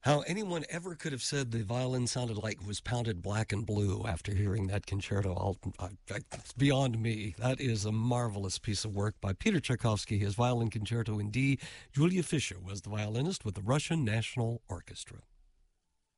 How anyone ever could have said the violin sounded like it was pounded black and blue after hearing that concerto, it's beyond me. That is a marvelous piece of work by Peter Tchaikovsky, his violin concerto in D. Julia Fischer was the violinist with the Russian National Orchestra.